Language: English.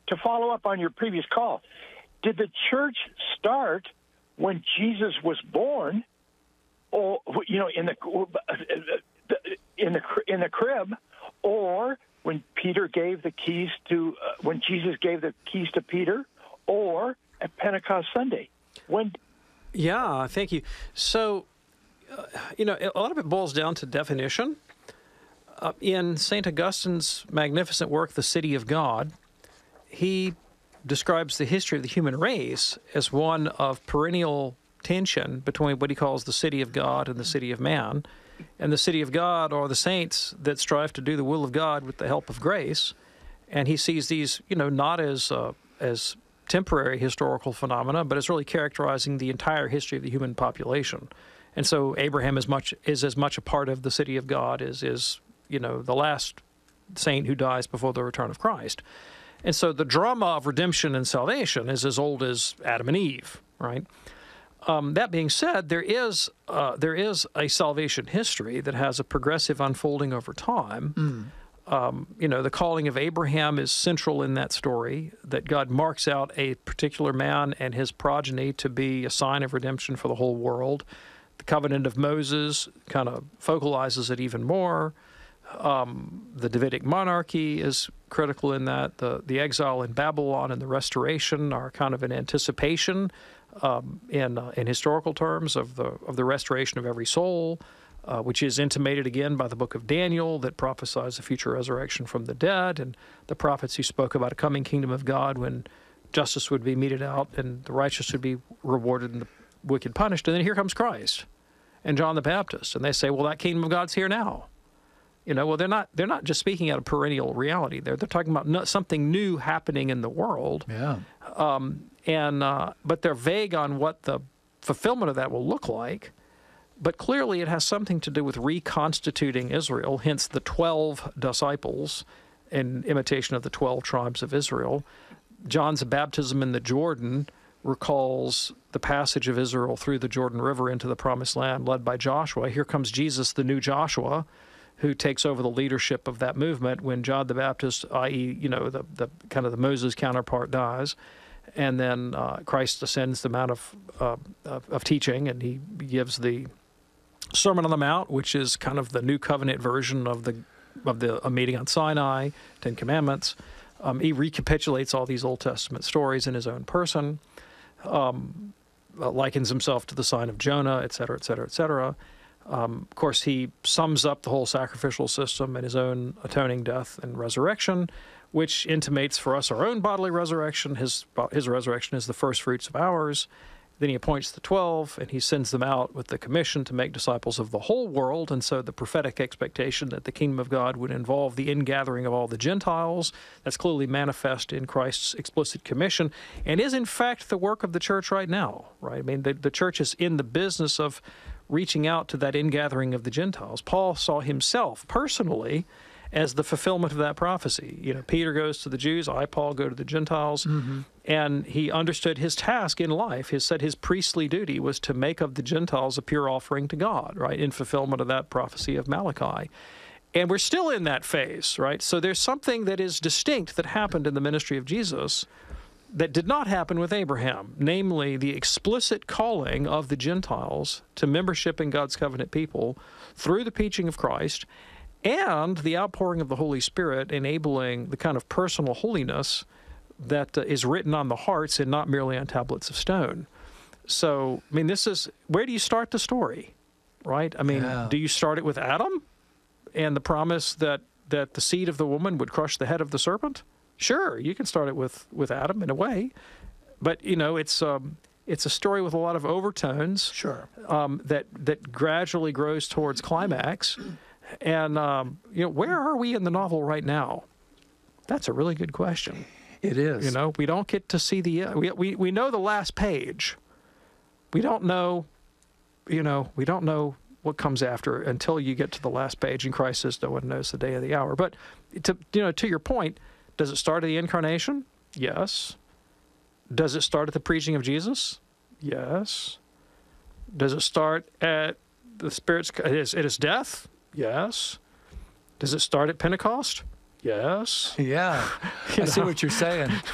to follow up on your previous call, did the church start when Jesus was born, or in the crib, or when Peter gave the keys to when Jesus gave the keys to Peter, or at Pentecost Sunday? When? Yeah, thank you. So, a lot of it boils down to definition. In St. Augustine's magnificent work, The City of God, he describes the history of the human race as one of perennial tension between what he calls the city of God and the city of man. And the city of God are the saints that strive to do the will of God with the help of grace. And he sees these, not as temporary historical phenomena, but as really characterizing the entire history of the human population. And so Abraham is as much a part of the city of God as is, the last saint who dies before the return of Christ. And so the drama of redemption and salvation is as old as Adam and Eve, right? That being said, there is a salvation history that has a progressive unfolding over time. The calling of Abraham is central in that story, that God marks out a particular man and his progeny to be a sign of redemption for the whole world. The covenant of Moses kind of focalizes it even more. The Davidic monarchy is critical in that. The exile in Babylon and the restoration are kind of an anticipation in historical terms of the restoration of every soul, which is intimated again by the book of Daniel that prophesies a future resurrection from the dead, and the prophets who spoke about a coming kingdom of God when justice would be meted out and the righteous would be rewarded and the wicked punished. And then here comes Christ and John the Baptist, and they say, well, that kingdom of God's here now. They're not just speaking out of perennial reality. They're talking about something new happening in the world. Yeah. But they're vague on what the fulfillment of that will look like. But clearly it has something to do with reconstituting Israel, hence the 12 disciples in imitation of the 12 tribes of Israel. John's baptism in the Jordan recalls the passage of Israel through the Jordan River into the Promised Land led by Joshua. Here comes Jesus, the new Joshua, who takes over the leadership of that movement when John the Baptist, i.e., the kind of the Moses counterpart, dies. And then Christ ascends the Mount of teaching, and he gives the Sermon on the Mount, which is kind of the New Covenant version of the meeting on Sinai, Ten Commandments. He recapitulates all these Old Testament stories in his own person, likens himself to the sign of Jonah, et cetera, et cetera, et cetera. Of course, he sums up the whole sacrificial system in his own atoning death and resurrection, which intimates for us our own bodily resurrection. His resurrection is the first fruits of ours. Then he appoints the 12, and he sends them out with the commission to make disciples of the whole world. And so the prophetic expectation that the kingdom of God would involve the ingathering of all the Gentiles, that's clearly manifest in Christ's explicit commission, and is in fact the work of the church right now, right? I mean, the church is in the business of reaching out to that ingathering of the Gentiles. Paul saw himself personally as the fulfillment of that prophecy. Peter goes to the Jews, I, Paul, go to the Gentiles, and he understood his task in life. He said his priestly duty was to make of the Gentiles a pure offering to God, right, in fulfillment of that prophecy of Malachi. And we're still in that phase, right? So there's something that is distinct that happened in the ministry of Jesus that did not happen with Abraham, namely the explicit calling of the Gentiles to membership in God's covenant people through the preaching of Christ, and the outpouring of the Holy Spirit enabling the kind of personal holiness that is written on the hearts and not merely on tablets of stone. So, I mean, where do you start the story, right? I mean, Do you start it with Adam and the promise that the seed of the woman would crush the head of the serpent? Sure, you can start it with Adam in a way, but it's a story with a lot of overtones. Sure. That gradually grows towards climax, and where are we in the novel right now? That's a really good question. It is. We don't get to see we know the last page. We don't know. We don't know what comes after until you get to the last page, and Christ says, "No one knows the day or the hour." But to your point. Does it start at the incarnation? Yes. Does it start at the preaching of Jesus? Yes. Does it start at the Spirit's at his death? Yes. Does it start at Pentecost? Yes. Yeah. I see what you're saying.